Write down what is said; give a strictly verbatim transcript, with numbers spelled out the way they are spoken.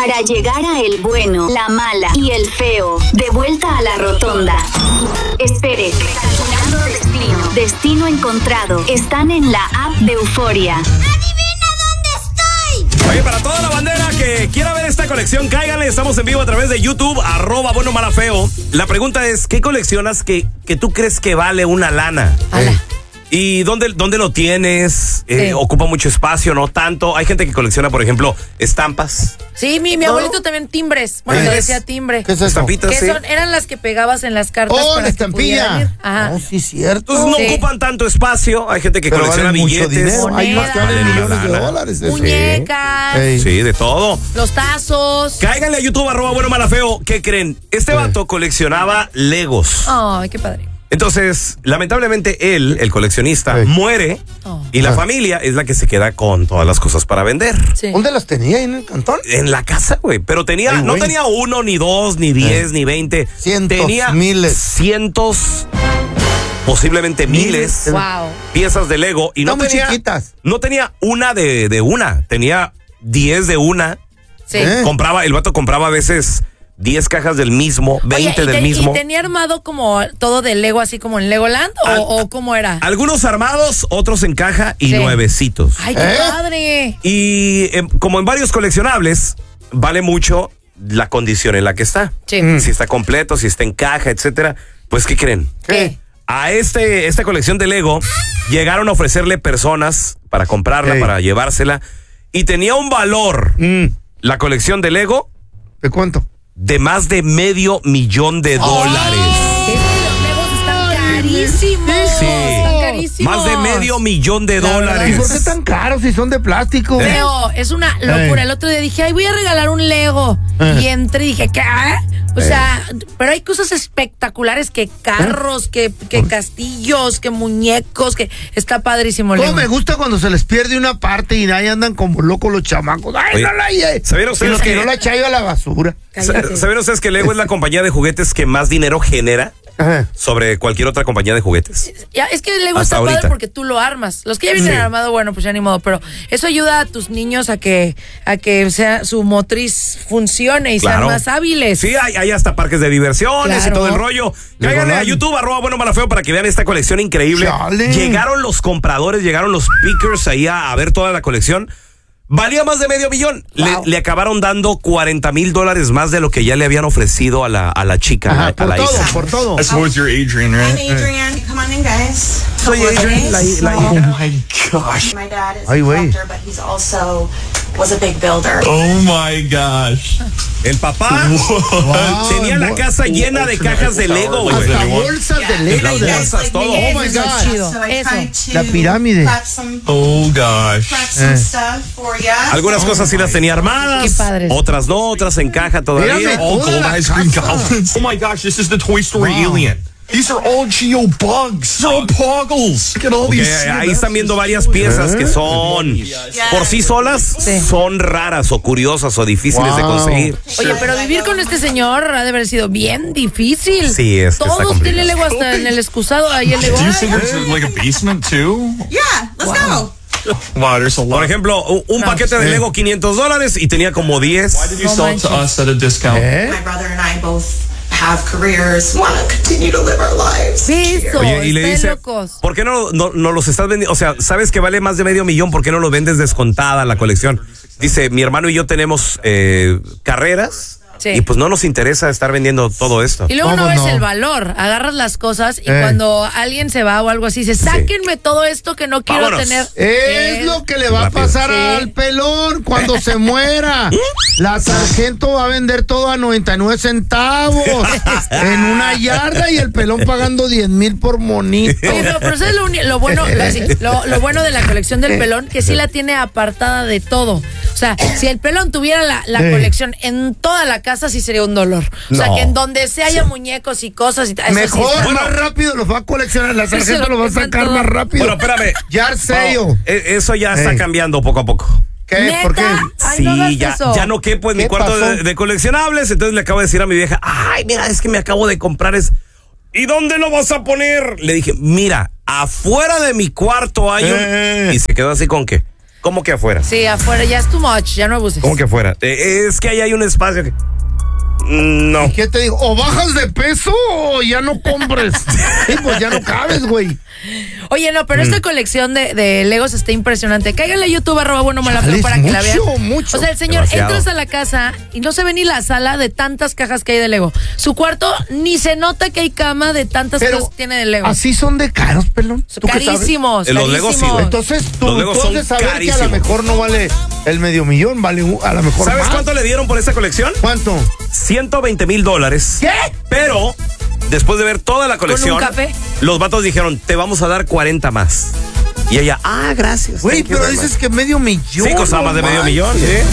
Para llegar a el bueno, la mala y el feo, de vuelta a la rotonda. Espere, calculando destino. Destino encontrado. Están en la app de Euforia. ¡Adivina dónde estoy! Oye, para toda la bandera que quiera ver esta colección, cáiganle. Estamos en vivo a través de YouTube, arroba bueno, mala, feo. La pregunta es, ¿qué coleccionas que, que tú crees que vale una lana? Ala. ¿Y dónde, dónde lo tienes? Eh, Sí. ¿Ocupa mucho espacio? ¿No tanto? Hay gente que colecciona, por ejemplo, estampas. Sí, mi, mi abuelito también timbres. Bueno, ¿Qué le es? decía timbre. ¿Qué es eso? Estampitas, Que sí. son, eran las que pegabas en las cartas. Oh, para la que estampilla. pudieran ir. Ajá. No, sí, cierto. Entonces no Sí. ocupan tanto espacio. Hay gente que Pero colecciona valen mucho billetes. dinero. Hay más que valen Valen millones de lana. dólares. de eso. Muñecas, Ey. Sí, de todo. los tazos. Cáiganle a YouTube, arroba bueno, mala, feo. ¿Qué creen? Este Sí. vato coleccionaba Legos. Ay, qué padre. Entonces, lamentablemente, él, el coleccionista, Sí. muere Oh. y la Ah. familia es la que se queda con todas las cosas para vender. Sí. ¿Dónde las tenía? ¿En el cantón? En la casa, güey. Pero tenía, Ay, no güey. tenía uno, ni dos, ni diez, ni veinte. Cientos, tenía miles. cientos, posiblemente miles, Wow. piezas de Lego. Y no Están muy tenía, chiquitas. no tenía una de, de una. Tenía diez de una. Sí. ¿Eh? Compraba, el vato compraba a veces diez cajas del mismo, veinte Oye, ¿y del te- mismo. ¿Y tenía armado como todo de Lego, así como en Legoland? ¿O, Al- o cómo era? Algunos armados, otros en caja y Sí. nuevecitos. ¡Ay, qué ¿Eh? padre! Y eh, como en varios coleccionables, vale mucho la condición en la que está. Sí. Si está completo, si está en caja, etcétera. Pues, ¿qué creen? ¿Qué? A este, esta colección de Lego llegaron a ofrecerle personas para comprarla, Ey. para llevársela. Y tenía un valor, Mm. la colección de Lego, ¿De cuánto? de más de medio millón de dólares. Es que los Legos están carísimos. Sí. Están carísimos. Más de medio millón de La verdad. dólares. ¿Y por qué tan caros si son de plástico? Leo, es una locura. Ey. El otro día dije, ay, voy a regalar un Lego. Eh. Y entré y dije, ¿qué? O sea, pero hay cosas espectaculares, que carros, que, que castillos, que muñecos, que está padrísimo, ¿Cómo Lego. me gusta cuando se les pierde una parte y ahí andan como locos los chamacos? ¡Ay, Oye, no la hay! ¿sabieron Y ustedes los que- tiró la chayo a la basura. Cállate. ¿Saben ustedes que Lego es la compañía de juguetes que más dinero genera Ajá. sobre cualquier otra compañía de juguetes? Ya, es que el Lego Hasta está padre ahorita. porque tú lo armas. Los que ya vienen Sí. armados, bueno, pues ya ni modo. Pero eso ayuda a tus niños a que a que sea su motriz funcione y sean más hábiles. Sí, hay, hay hasta parques de diversiones Claro. y todo el rollo. Cáiganle a Legoland. YouTube, arroba bueno, mala, feo, para que vean esta colección increíble. Chale. Llegaron los compradores, llegaron los pickers ahí a, a ver toda la colección. Valía más de medio millón. Le, Wow. le acabaron dando cuarenta mil dólares más de lo que ya le habían ofrecido a la, a la chica, Ajá, a, a por la todo, hija. por todo. So was your Adrian, I'm right? Adrian. Come on in, guys. Soy Adrian, la, la Oh hija. my gosh. My dad is Ay, a güey. collector, but he's also was a big builder. Oh my gosh. El papá Wow, tenía la mo- casa llena de cajas de Lego, güey. Hasta bolsas de Lego. And de- I guys, bolsas, todo. make Oh my it God. chido. So I Eso. tried to La pirámide. prep some, Oh gosh. prep some Eh. stuff for ya. Algunas cosas sí las tenía armadas, Qué padres. otras no, otras en caja todavía. Mírame. All Toda gold la ice cream casa. goblins. Oh my gosh, this is the Toy Story Wow. alien. These are all Geo bugs. They're all poggles. Look at all Ok, these. ahí están viendo varias piezas que son por sí solas, son raras o curiosas o difíciles de Wow. conseguir. Oye, pero vivir con este señor ha de haber sido bien difícil. Sí, es que está Todos complicado. tienen Lego hasta en el excusado. Ahí el Lego. Do you Ay, think there's like a basement too? Yeah, let's go. Wow, there's a lot. Por ejemplo, un, un No. paquete de Lego quinientos dólares y tenía como diez. Why did you No sell it to manches. us at a discount? ¿Eh? My brother and I both have careers, want to continue to live our lives. Eso, Oye, y le están dice, locos. ¿por qué no, no, no los estás vendiendo? O sea, sabes que vale más de medio millón, ¿por qué no lo vendes descontada la colección? Dice, mi hermano y yo tenemos eh, carreras Sí. y pues no nos interesa estar vendiendo todo esto. Y luego no ¿Cómo ves no? el valor, agarras las cosas y Eh. cuando alguien se va o algo así, dice, sáquenme todo esto que no quiero Vámonos. tener. Es Eh, lo que le va Rápido. a pasar Sí. al pelón cuando se muera. La sargento va a vender todo a noventa y nueve centavos en una yarda y el pelón pagando diez mil por monito. Oye, pero, pero ¿sabes lo, uni- lo bueno lo, así, lo, lo bueno de la colección del pelón? Que sí la tiene apartada de todo. O sea, si el pelón tuviera la, la Sí. colección en toda la casa, sí sería un dolor. O sea, No. que en donde se haya muñecos y cosas y tal. eso sí Mejor, está- más rápido los va a coleccionar. La Eso sargento lo lo va a compran sacar todo. más rápido. Bueno, espérame. Ya sello. Pao, e- eso ya está Ey. cambiando poco a poco. ¿Qué? ¿Neta? ¿Por qué? Ay, Sí, no hagas ya, eso. ya no quepo en mi ¿Qué cuarto pasó? de, de coleccionables. Entonces le acabo de decir a mi vieja, ay, mira, es que me acabo de comprar es. ¿Y dónde lo vas a poner? Le dije, mira, afuera de mi cuarto hay un. Eh. Y se quedó así con que. ¿Cómo que afuera? Sí, afuera ya es too much, ya no abuses. ¿Cómo que afuera? Eh, es que ahí hay un espacio que... No. ¿Qué te digo? O bajas de peso o ya no compres. Sí, pues ya no cabes, güey. Oye, no, pero Mm. esta colección de, de Legos está impresionante. Cáiganle a YouTube, arroba bueno mala Chale, feo para es que la vean. mucho, mucho. O sea, el señor, Demasiado. entras a la casa y no se ve ni la sala de tantas cajas que hay de Lego. Su cuarto ni se nota que hay cama de tantas Pero cosas que tiene de Lego. así son de caros, pelón. ¿Tú qué sabes? Carísimos, Eh, los Legos sí, carísimos. güey. Entonces tú, Los Legos tú has de son saber que a carísimos. lo mejor no vale el medio millón, vale un- a lo mejor ¿Sabes más. cuánto le dieron por esta colección? ¿Cuánto? ciento veinte mil dólares. ¿Qué? Pero, después de ver toda la colección, un café? los vatos dijeron, te vamos a dar cuarenta más. Y ella, ah, gracias. Güey, thank you pero very dices much. que medio millón. Sí, costaba no más de medio manches. millón, sí.